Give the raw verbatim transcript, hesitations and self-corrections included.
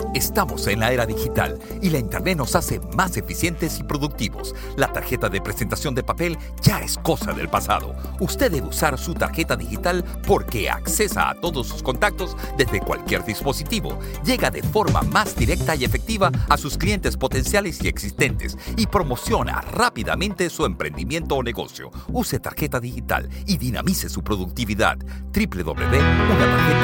Estamos en la era digital y la Internet nos hace más eficientes y productivos. La tarjeta de presentación de papel ya es cosa del pasado. Usted debe usar su tarjeta digital porque accesa a todos sus contactos desde cualquier dispositivo. Llega de forma más directa y efectiva a sus clientes potenciales y existentes y promociona rápidamente su emprendimiento o negocio. Use tarjeta digital y dinamice su productividad. doble u doble u doble u punto una tarjeta